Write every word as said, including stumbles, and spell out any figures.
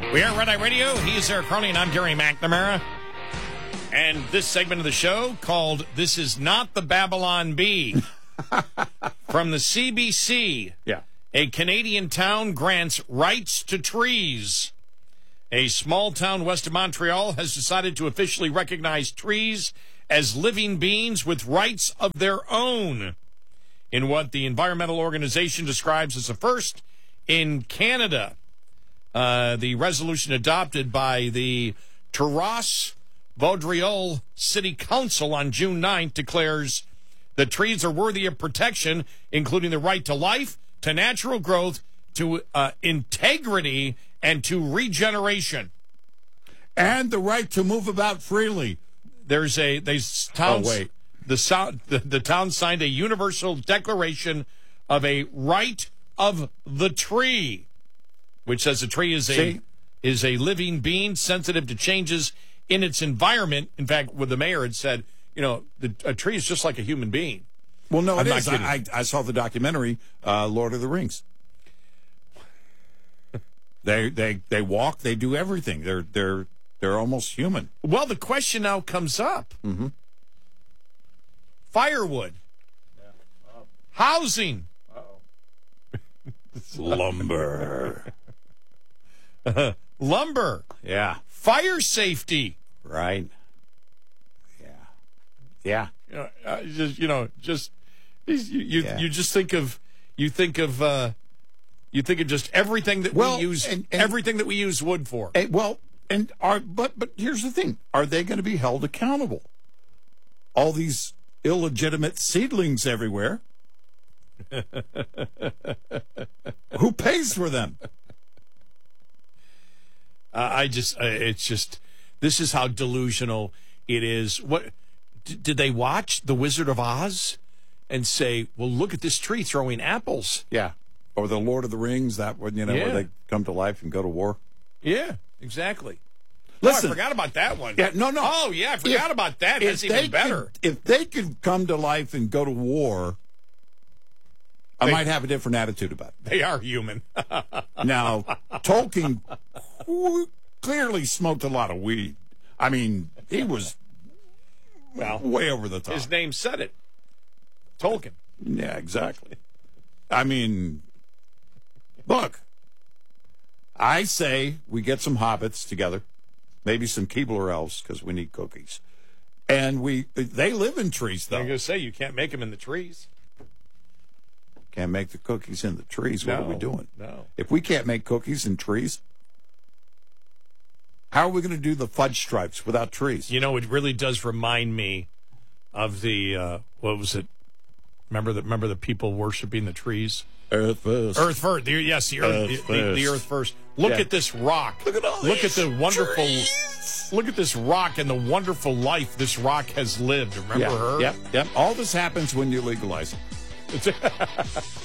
We are Red Eye Radio. He's Eric Crony, and I'm Gary McNamara. And this segment of the show called This Is Not the Babylon Bee. From the C B C. Yeah. A Canadian town grants rights to trees. A small town west of Montreal has decided to officially recognize trees as living beings with rights of their own, in what the environmental organization describes as a first in Canada. Uh, the resolution adopted by the Terrasse Vaudreuil City Council on June ninth declares that trees are worthy of protection, including the right to life, to natural growth, to uh, integrity, and to regeneration. And the right to move about freely. There's a they towns, Oh, wait. The, sound, the, the town signed a universal declaration of a right of the tree, which says a tree is a See? is a living being sensitive to changes in its environment. In fact, what the mayor had said, you know, the, a tree is just like a human being. Well, no, I'm it not is. kidding. I, I, I saw the documentary, uh, Lord of the Rings. they they they walk. They do everything. They're they're they're almost human. Well, the question now comes up. Mm-hmm. Firewood. Housing. Lumber. Lumber. Yeah. Fire safety. Right. Yeah. Yeah. You know, uh, just you know, just you you, Yeah. you just think of you think of uh, you think of just everything that Well, we use and- and- everything that we use wood for. Eh, well, and are but but here's the thing: are they going to be held accountable? All these illegitimate seedlings everywhere. Who pays for them? Uh, I just uh, it's just this is how delusional it is. What d- did they watch The Wizard of Oz and say, "Well, look at this tree throwing apples." Yeah. Or the Lord of the Rings, that one, you know, Yeah. where they come to life and go to war. Yeah, exactly. Listen. Oh, I forgot about that one. Yeah, no, no. Oh, yeah, I forgot If- about that. If That's they even better. Could, if they could come to life and go to war, I They- might have a different attitude about They are human. it. Now, Tolkien who clearly smoked a lot of weed. I mean, he was Well, way over the top. his name said it. Tolkien. Yeah, exactly. I mean, look, I say we get some hobbits together, maybe some Keebler elves because we need cookies, and we they live in trees I'm though. going to say you can't make them in the trees. Can't make the cookies in the trees. What No, are we doing? no. If we can't make cookies in trees, how are we going to do the fudge stripes without trees? You know, it really does remind me of the uh, what was it? Remember the remember the people worshiping the trees? Earth first. Earth first. The, yes, the earth, Earth the, the, the first. earth first. Look Yeah. at this rock. Look at all Look at these the wonderful. trees. Look at this rock and the wonderful life this rock has lived. Remember Yeah, her? Yep, yep. All this happens when you legalize it.